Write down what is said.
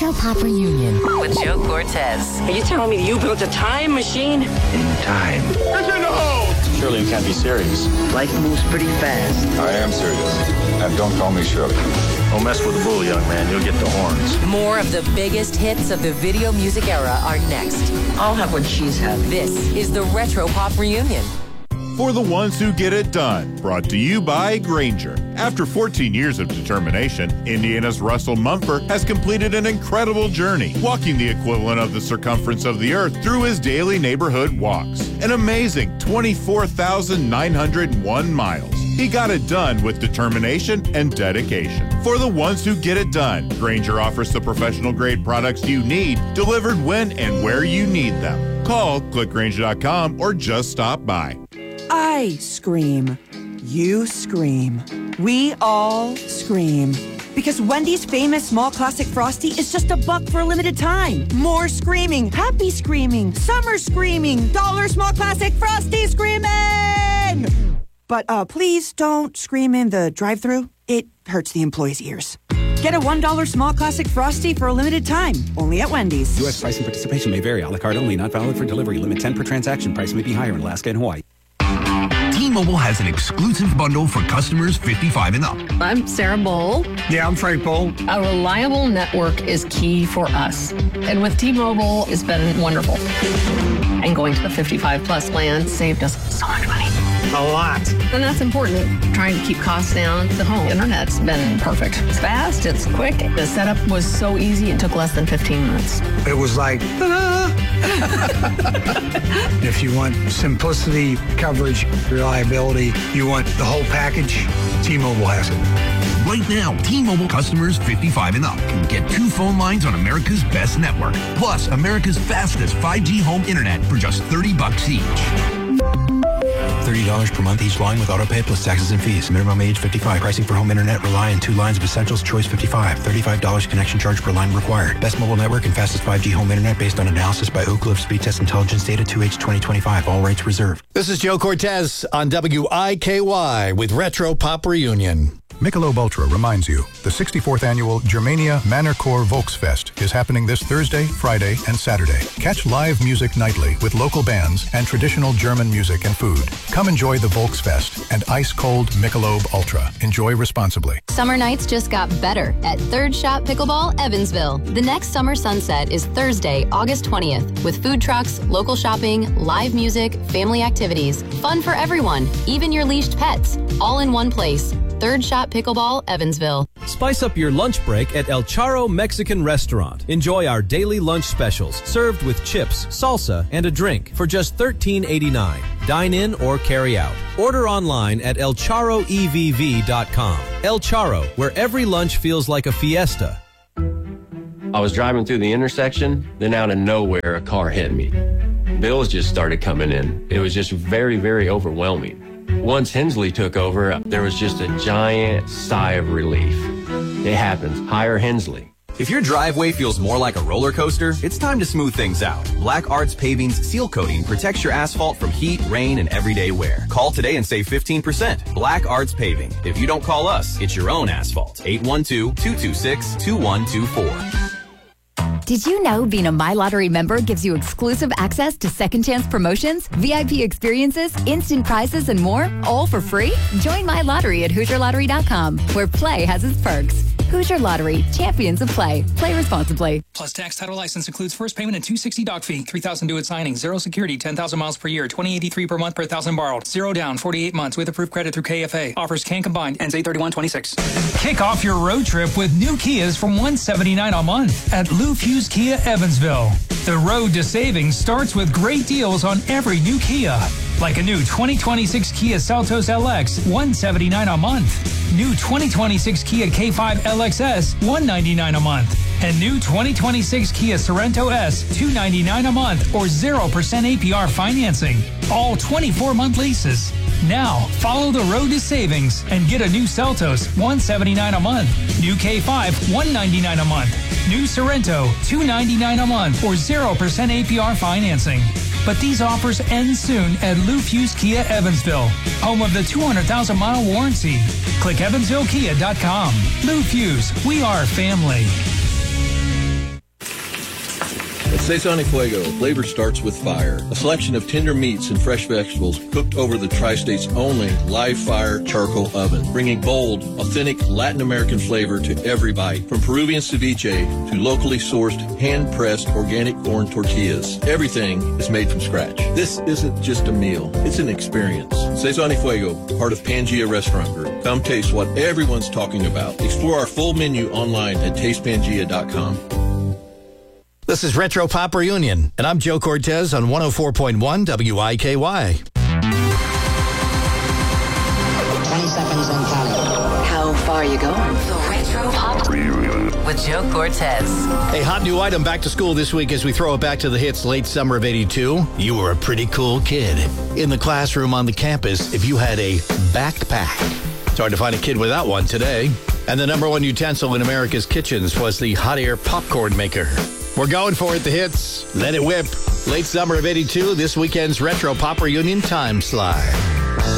Retro Pop Reunion with Joe Cortez. Are you telling me you built a time machine? In time. It's in the hole! Surely you can't be serious. Life moves pretty fast. I am serious. And don't call me Shirley. Don't mess with the bull, young man. You'll get the horns. More of the biggest hits of the video music era are next. I'll have what she's having. This is the Retro Pop Reunion. For the ones who get it done, brought to you by Grainger. After 14 years of determination, Indiana's Russell Mumford has completed an incredible journey, walking the equivalent of the circumference of the earth through his daily neighborhood walks. An amazing 24,901 miles. He got it done with determination and dedication. For the ones who get it done, Grainger offers the professional-grade products you need, delivered when and where you need them. Call, click Grainger.com, or just stop by. I scream. You scream. We all scream. Because Wendy's famous small classic Frosty is just $1 for a limited time. More screaming, happy screaming, summer screaming, dollar small classic Frosty screaming! But please don't scream in the drive-thru. It hurts the employees' ears. Get a $1 small classic Frosty for a limited time, only at Wendy's. U.S. price and participation may vary. A la carte only, not valid for delivery. Limit 10 per transaction. Price may be higher in Alaska and Hawaii. T-Mobile has an exclusive bundle for customers 55 and up. I'm Sarah Bowl. Yeah, I'm Frank Bowl. A reliable network is key for us. And with T-Mobile, it's been wonderful. And going to the 55 plus plan saved us so much money. A lot. And that's important. Trying to keep costs down. The home internet's been perfect. It's fast, it's quick. The setup was so easy, it took less than 15 minutes. It was like, ta-da! If you want simplicity, coverage, reliability, you want the whole package, T-Mobile has it. Right now, T-Mobile customers 55 and up can get 2 phone lines on America's best network, plus America's fastest 5G home internet for just $30 each. $30 per month each line with autopay plus taxes and fees. Minimum age 55. Pricing for home internet rely on 2 lines of Essentials Choice 55. $35 connection charge per line required. Best mobile network and fastest 5G home internet based on analysis by Oak Cliff Speed Test Intelligence Data 2H 2025. All rates reserved. This is Joe Cortez on WIKY with Retro Pop Reunion. Michelob Ultra reminds you, the 64th annual Germania Mannerchor Volksfest is happening this Thursday, Friday, and Saturday. Catch live music nightly with local bands and traditional German music and food. Come enjoy the Volksfest and ice-cold Michelob Ultra. Enjoy responsibly. Summer nights just got better at Third Shot Pickleball, Evansville. The next summer sunset is Thursday, August 20th, with food trucks, local shopping, live music, family activities, fun for everyone, even your leashed pets, all in one place. Third Shot Pickleball, Evansville. Spice up your lunch break at El Charro Mexican Restaurant. Enjoy our daily lunch specials, served with chips, salsa, and a drink for just $13.89. Dine in or carry out. Order online at elcharroevv.com. El Charro, where every lunch feels like a fiesta. I was driving through the intersection, then out of nowhere, a car hit me. Bills just started coming in. It was just very, very overwhelming. Once Hensley took over, there was just a giant sigh of relief. It happens. Hire Hensley. If your driveway feels more like a roller coaster, it's time to smooth things out. Black Arts Paving's seal coating protects your asphalt from heat, rain, and everyday wear. Call today and save 15%. Black Arts Paving. If you don't call us, it's your own asphalt. 812-226-2124. Did you know being a My Lottery member gives you exclusive access to second chance promotions, VIP experiences, instant prizes, and more, all for free? Join My Lottery at HoosierLottery.com, where play has its perks. Hoosier Lottery, champions of play. Play responsibly. Plus tax, title, license includes first payment and $260 doc fee. $3,000 due at signing. 0 security. 10,000 miles per year. $20.83 per month per 1,000 borrowed. 0 down. 48 months with approved credit through KFA. Offers can combine. Ends 8/31/26. Kick off your road trip with new Kias from $179 a month at Lou Fuse Kia Evansville. The road to savings starts with great deals on every new Kia. Like a new 2026 Kia Seltos LX, $179 a month. New 2026 Kia K5 LXS, $199 a month. And new 2026 Kia Sorento S, $299 a month or 0% APR financing. All 24-month leases. Now, follow the road to savings and get a new Seltos, $179 a month. New K5, $199 a month. New Sorento, $299 a month or 0% APR financing. But these offers end soon at Lou Fuse Kia Evansville, home of the 200,000-mile warranty. Click EvansvilleKia.com. Lou Fuse, we are family. At Cesar y Fuego, flavor starts with fire. A selection of tender meats and fresh vegetables cooked over the Tri-State's only live fire charcoal oven, bringing bold, authentic Latin American flavor to every bite. From Peruvian ceviche to locally sourced, hand-pressed organic corn tortillas, everything is made from scratch. This isn't just a meal, it's an experience. Cesar y Fuego, part of Pangea Restaurant Group. Come taste what everyone's talking about. Explore our full menu online at tastepangea.com. This is Retro Pop Reunion, and I'm Joe Cortez on 104.1 WIKY. 20 seconds and counting. How far are you going? The Retro Pop Reunion with Joe Cortez. A hot new item back to school this week as we throw it back to the hits late summer of 82. You were a pretty cool kid. In the classroom, on the campus, if you had a backpack. It's hard to find a kid without one today. And the number one utensil in America's kitchens was the hot air popcorn maker. We're going for it, the hits. Let it whip. Late summer of 82, this weekend's Retro Pop Reunion time slide.